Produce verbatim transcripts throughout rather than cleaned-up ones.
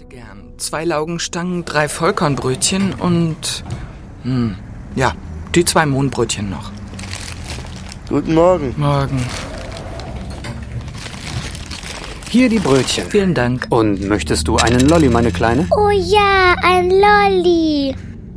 hätte gern zwei Laugenstangen, drei Vollkornbrötchen und, hm, ja, die zwei Mohnbrötchen noch. Guten Morgen. Morgen. Hier die Brötchen. Vielen Dank. Und möchtest du einen Lolli, meine Kleine? Oh ja, ein Lolli.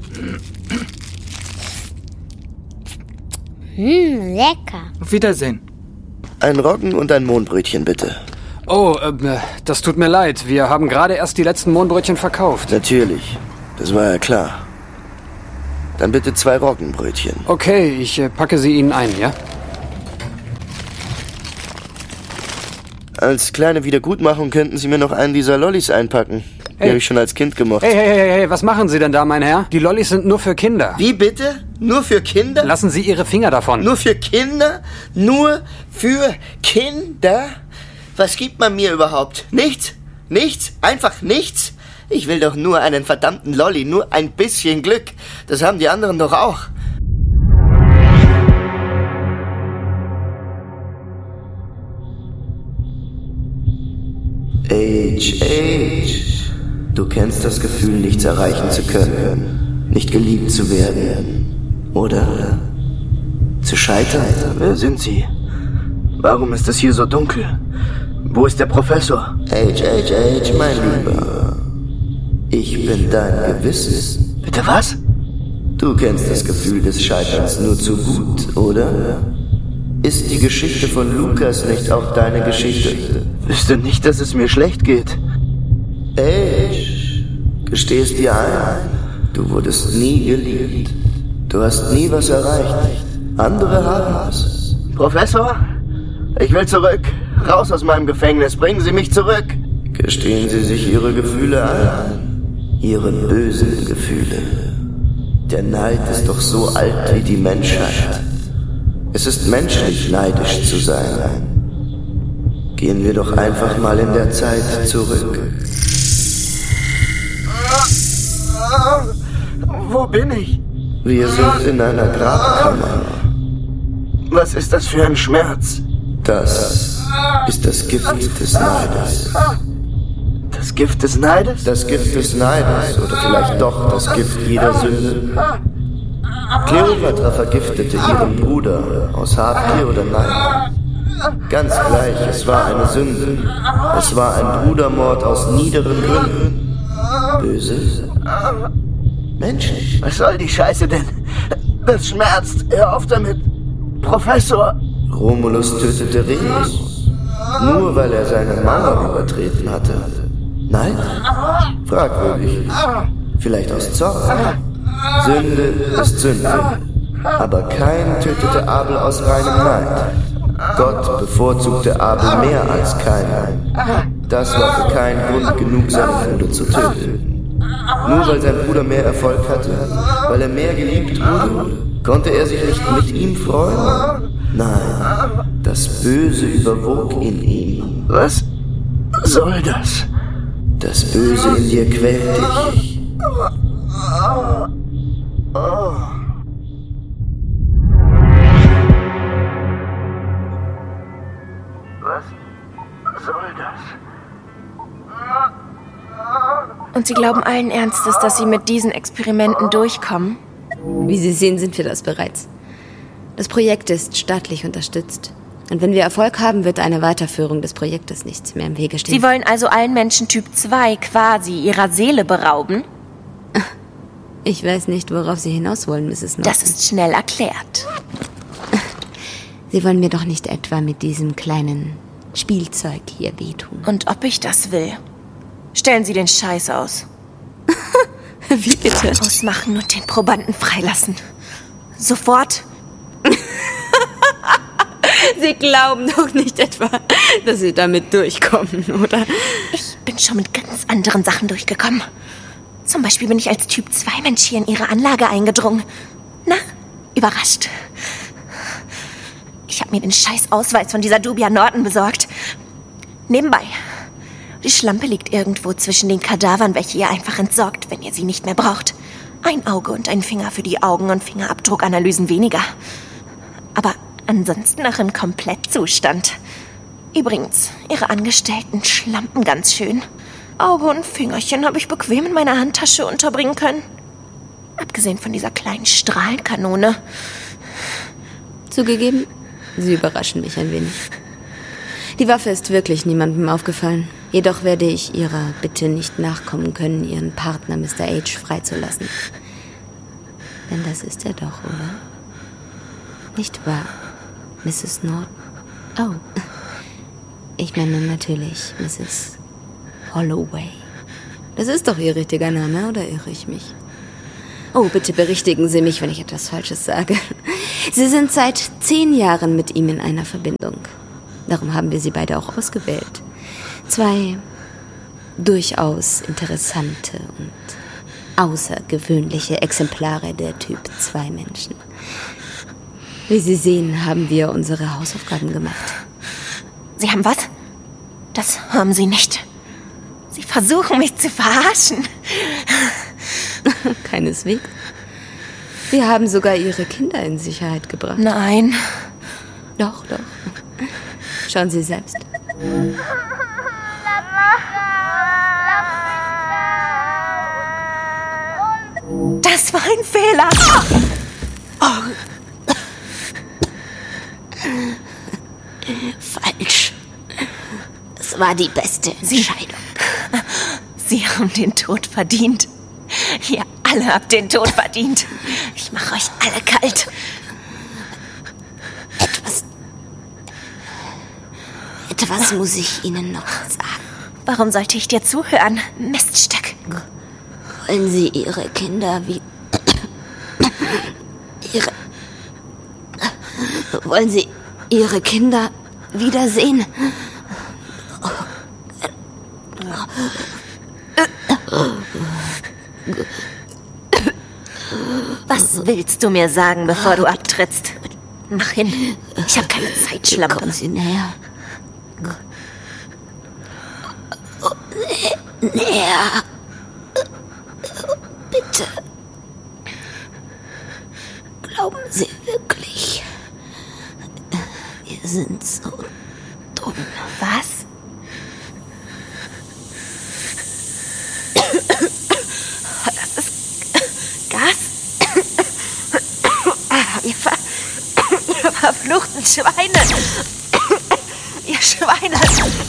Hm, lecker. Auf Wiedersehen. Ein Roggen und ein Mohnbrötchen, bitte. Oh, äh, das tut mir leid. Wir haben gerade erst die letzten Mohnbrötchen verkauft. Natürlich. Das war ja klar. Dann bitte zwei Roggenbrötchen. Okay, ich äh, packe sie Ihnen ein, ja? Als kleine Wiedergutmachung könnten Sie mir noch einen dieser Lollis einpacken. Die Hey. habe ich schon als Kind gemocht. Hey, hey, hey, hey, was machen Sie denn da, mein Herr? Die Lollis sind nur für Kinder. Wie bitte? Nur für Kinder? Lassen Sie Ihre Finger davon. Nur für Kinder? Nur für Kinder? Was gibt man mir überhaupt? Nichts? Nichts? Einfach nichts? Ich will doch nur einen verdammten Lolli, nur ein bisschen Glück. Das haben die anderen doch auch. Age, Age. Du kennst das Gefühl, nichts erreichen zu können, nicht geliebt zu werden, oder? Zu scheitern? Wer sind Sie? Warum ist es hier so dunkel? Wo ist der Professor? Age, Age, Age, mein Lieber. Ich bin dein Gewissen. Bitte was? Du kennst das Gefühl des Scheiterns nur zu gut, oder? Ist die Geschichte von Lukas nicht auch deine Geschichte? Wüsste nicht, dass es mir schlecht geht. Age, gestehst dir ein, du wurdest nie geliebt. Du hast nie was erreicht. Andere haben es. Professor, ich will zurück. Raus aus meinem Gefängnis. Bringen Sie mich zurück. Gestehen Sie sich Ihre Gefühle ein. Ihre bösen Gefühle. Der Neid ist doch so alt wie die Menschheit. Es ist menschlich, neidisch zu sein. Gehen wir doch einfach mal in der Zeit zurück. Wo bin ich? Wir sind in einer Grabkammer. Was ist das für ein Schmerz? Das ist das Gift des Neides. Das Gift des Neides? Das Gift des Neides oder vielleicht doch das Gift jeder Sünde. Kleopatra vergiftete ihren Bruder aus Habgier oder Neid. Ganz gleich, es war eine Sünde. Es war ein Brudermord aus niederen Gründen. Böse. Menschlich. Was soll die Scheiße denn? Das schmerzt. Hör auf damit. Professor. Romulus tötete Remus. Nur weil er seine Mauer übertreten hatte. Neid? Fragwürdig. Vielleicht aus Zorn. Sünde ist Sünde. Aber Kain tötete Abel aus reinem Neid. Gott bevorzugte Abel mehr als Kain. Das war für Kain Grund genug, seinen Bruder zu töten. Nur weil sein Bruder mehr Erfolg hatte, weil er mehr geliebt wurde, konnte er sich nicht mit ihm freuen? Nein, das Böse überwog in ihm. Was soll das? Das Böse in dir quält dich. Was soll das? Und Sie glauben allen Ernstes, dass Sie mit diesen Experimenten durchkommen? Wie Sie sehen, sind wir das bereits. Das Projekt ist staatlich unterstützt. Und wenn wir Erfolg haben, wird eine Weiterführung des Projektes nichts mehr im Wege stehen. Sie wollen also allen Menschen Typ zwei quasi ihrer Seele berauben? Ich weiß nicht, worauf Sie hinaus wollen, Misses Norton. Das ist schnell erklärt. Sie wollen mir doch nicht etwa mit diesem kleinen Spielzeug hier wehtun. Und ob ich das will? Stellen Sie den Scheiß aus. Wie bitte? Ausmachen und den Probanden freilassen. Sofort. Sie glauben doch nicht etwa, dass Sie damit durchkommen, oder? Ich bin schon mit ganz anderen Sachen durchgekommen. Zum Beispiel bin ich als Typ zwei Mensch hier in Ihre Anlage eingedrungen. Na, überrascht. Ich habe mir den scheiß Ausweis von dieser Dubia Norton besorgt. Nebenbei. Die Schlampe liegt irgendwo zwischen den Kadavern, welche ihr einfach entsorgt, wenn ihr sie nicht mehr braucht. Ein Auge und ein Finger für die Augen- und Fingerabdruckanalysen weniger. Aber ansonsten noch im Komplettzustand. Übrigens, ihre Angestellten schlampen ganz schön. Auge und Fingerchen habe ich bequem in meiner Handtasche unterbringen können. Abgesehen von dieser kleinen Strahlenkanone. Zugegeben, Sie überraschen mich ein wenig. Die Waffe ist wirklich niemandem aufgefallen. Jedoch werde ich Ihrer Bitte nicht nachkommen können, Ihren Partner Mister H freizulassen. Denn das ist er doch, oder? Nicht wahr, Misses Norton? Oh, ich meine natürlich Misses Holloway. Das ist doch Ihr richtiger Name, oder irre ich mich? Oh, bitte berichtigen Sie mich, wenn ich etwas Falsches sage. Sie sind seit zehn Jahren mit ihm in einer Verbindung. Darum haben wir Sie beide auch ausgewählt. Zwei durchaus interessante und außergewöhnliche Exemplare der Typ zwei Menschen. Wie Sie sehen, haben wir unsere Hausaufgaben gemacht. Sie haben was? Das haben Sie nicht. Sie versuchen mich zu verarschen. Keineswegs. Wir haben sogar Ihre Kinder in Sicherheit gebracht. Nein. Doch, doch. Schauen Sie selbst. Das war ein Fehler. Oh. Falsch. Es war die beste Entscheidung. Sie, Sie haben den Tod verdient. Ihr alle habt den Tod verdient. Ich mache euch alle kalt. Etwas... Etwas muss ich Ihnen noch sagen. Warum sollte ich dir zuhören, Miststück? Wollen Sie Ihre Kinder wie... Ihre... Wollen Sie Ihre Kinder wiedersehen? Was willst du mir sagen, bevor du abtrittst? Mach hin. Ich habe keine Zeit, Schlampe. Kommen Sie näher. Näher. Bitte. Glauben Sie wirklich, wir sind so dumm? Was? Das ist Gas? Ihr, ver ihr verfluchten Schweine! Ihr Schweine!